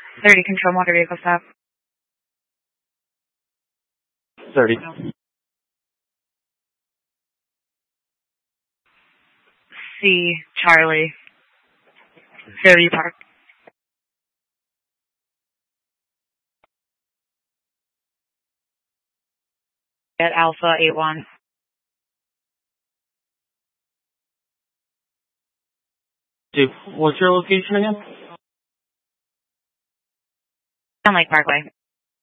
30, control motor vehicle stop. 30. C, Charlie. Fairview Park. At Alpha 81. What's your location again? Town Lake Parkway.